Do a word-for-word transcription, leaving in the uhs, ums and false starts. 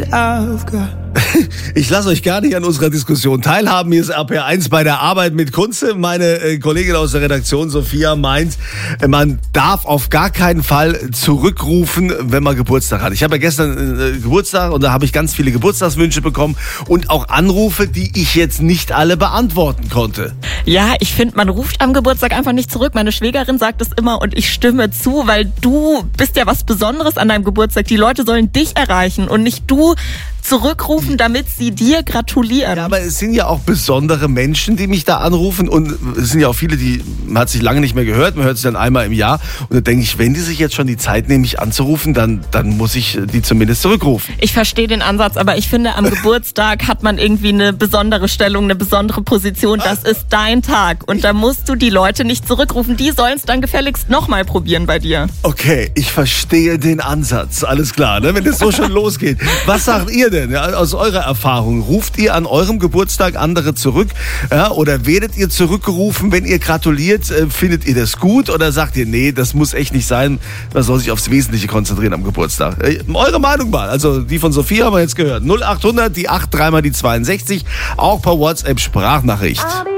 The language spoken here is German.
I've got. Ich lasse euch gar nicht an unserer Diskussion teilhaben. Hier ist R P R eins bei der Arbeit mit Kunze. Meine äh, Kollegin aus der Redaktion, Sophia, meint, äh, man darf auf gar keinen Fall zurückrufen, wenn man Geburtstag hat. Ich habe ja gestern äh, Geburtstag und da habe ich ganz viele Geburtstagswünsche bekommen und auch Anrufe, die ich jetzt nicht alle beantworten konnte. Ja, ich finde, man ruft am Geburtstag einfach nicht zurück. Meine Schwägerin sagt es immer und ich stimme zu, weil du bist ja was Besonderes an deinem Geburtstag. Die Leute sollen dich erreichen und nicht du zurückrufen, damit sie dir gratulieren. Ja, aber es sind ja auch besondere Menschen, die mich da anrufen und es sind ja auch viele, die man hat sich lange nicht mehr gehört, man hört sie dann einmal im Jahr und da denke ich, wenn die sich jetzt schon die Zeit nehmen, mich anzurufen, dann, dann muss ich die zumindest zurückrufen. Ich verstehe den Ansatz, aber ich finde, am Geburtstag hat man irgendwie eine besondere Stellung, eine besondere Position. Das ist dein Tag und da musst du die Leute nicht zurückrufen. Die sollen es dann gefälligst nochmal probieren bei dir. Okay, ich verstehe den Ansatz, alles klar, ne? Wenn es so schon losgeht. Was sagt ihr denn? Ja, aus eurer Erfahrung, ruft ihr an eurem Geburtstag andere zurück, ja, oder werdet ihr zurückgerufen, wenn ihr gratuliert? Äh, findet ihr das gut oder sagt ihr, nee, das muss echt nicht sein, man soll sich aufs Wesentliche konzentrieren am Geburtstag? Äh, eure Meinung mal, also die von Sophia haben wir jetzt gehört. null acht hundert, die acht, dreimal die zweiundsechzig, auch per WhatsApp Sprachnachricht.